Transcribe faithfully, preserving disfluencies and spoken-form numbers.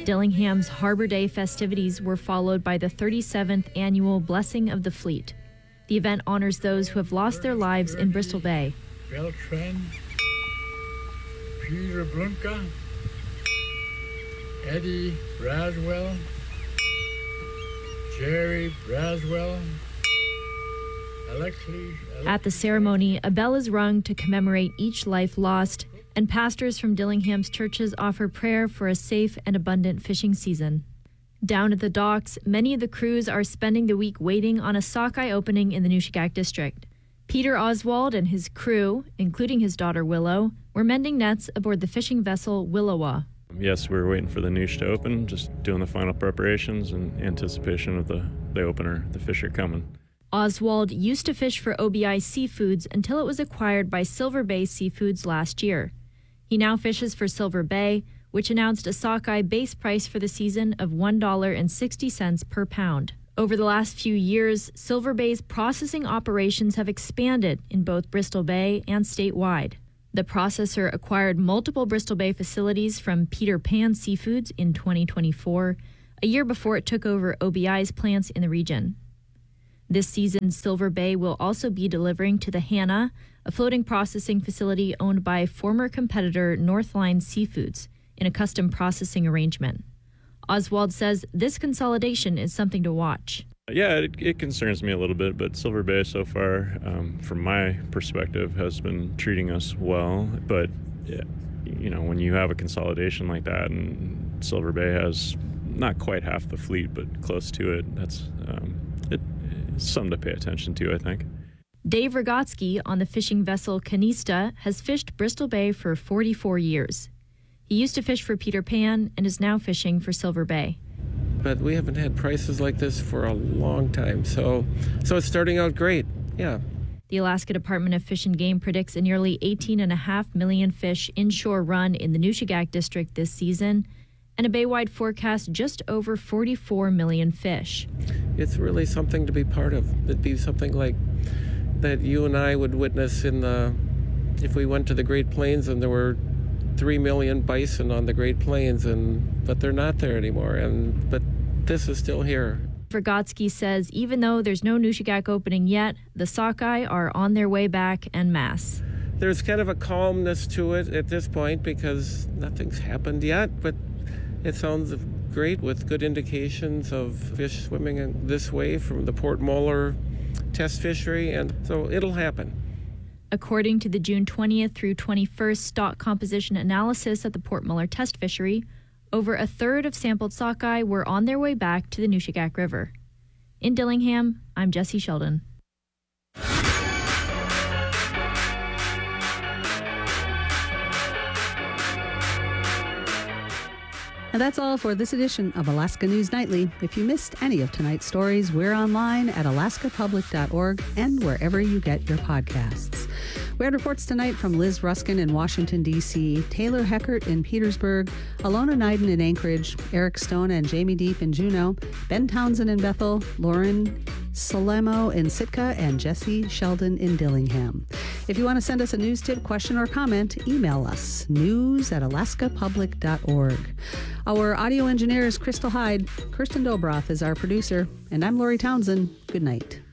Dillingham's Harbor Day festivities were followed by the thirty-seventh annual Blessing of the Fleet. The event honors those who have lost their lives in Bristol Bay. Beltran, Peter Blunka, Eddie Braswell, Jerry Braswell, Alexi. At the ceremony, a bell is rung to commemorate each life lost, and pastors from Dillingham's churches offer prayer for a safe and abundant fishing season. Down at the docks, many of the crews are spending the week waiting on a sockeye opening in the Nushagak district. Peter Oswald and his crew, including his daughter Willow, were mending nets aboard the fishing vessel Willowa. Yes, we were waiting for the noosh to open, just doing the final preparations in anticipation of the, the opener. The fish are coming. Oswald used to fish for O B I Seafoods until it was acquired by Silver Bay Seafoods last year. He now fishes for Silver Bay, which announced a sockeye base price for the season of one dollar and sixty cents per pound. Over the last few years, Silver Bay's processing operations have expanded in both Bristol Bay and statewide. The processor acquired multiple Bristol Bay facilities from Peter Pan Seafoods in twenty twenty-four, a year before it took over O B I's plants in the region. This season, Silver Bay will also be delivering to the Hannah, a floating processing facility owned by former competitor Northline Seafoods, in a custom processing arrangement. Oswald says this consolidation is something to watch. Yeah, it, it concerns me a little bit, but Silver Bay so far, um, from my perspective, has been treating us well. But, yeah, you know, when you have a consolidation like that and Silver Bay has not quite half the fleet, but close to it, that's um, it, it's something to pay attention to, I think. Dave Rogotsky on the fishing vessel Canista has fished Bristol Bay for forty-four years. He used to fish for Peter Pan and is now fishing for Silver Bay. But we haven't had prices like this for a long time, so so it's starting out great, yeah. The Alaska Department of Fish and Game predicts a nearly eighteen point five million fish inshore run in the Nushagak district this season, and a Baywide forecast just over forty-four million fish. It's really something to be part of. It'd be something like that you and I would witness in the, if we went to the Great Plains and there were three million bison on the Great Plains, and but they're not there anymore, and but this is still here. Rogotsky says even though there's no Nushagak opening yet, the sockeye are on their way back en masse. There's kind of a calmness to it at this point because nothing's happened yet, but it sounds great with good indications of fish swimming this way from the Port Moller test fishery, and so it'll happen. According to the June twentieth through twenty-first stock composition analysis at the Port Muller test fishery, over a third of sampled sockeye were on their way back to the Nushagak River. In Dillingham, I'm Jessie Sheldon. And that's all for this edition of Alaska News Nightly. If you missed any of tonight's stories, we're online at alaska public dot org and wherever you get your podcasts. We had reports tonight from Liz Ruskin in Washington, D C, Taylor Heckert in Petersburg, Alona Nyden in Anchorage, Eric Stone and Jamie Deep in Juneau, Ben Townsend in Bethel, Lauren Salemo in Sitka, and Jessie Sheldon in Dillingham. If you want to send us a news tip, question, or comment, email us, news at alaska public dot org. Our audio engineer is Crystal Hyde. Kirsten Dobroff is our producer, and I'm Lori Townsend. Good night.